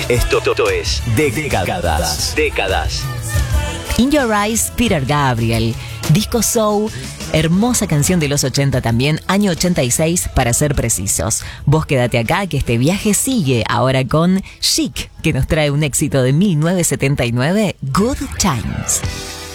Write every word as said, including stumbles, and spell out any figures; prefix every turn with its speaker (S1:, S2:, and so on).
S1: Esto, esto es Décadas. Décadas.
S2: In Your Eyes, Peter Gabriel. Disco Soul, hermosa canción de los ochenta también, año ochenta y seis para ser precisos. Vos quédate acá que este viaje sigue ahora con Chic, que nos trae un éxito de mil novecientos setenta y nueve, Good Times.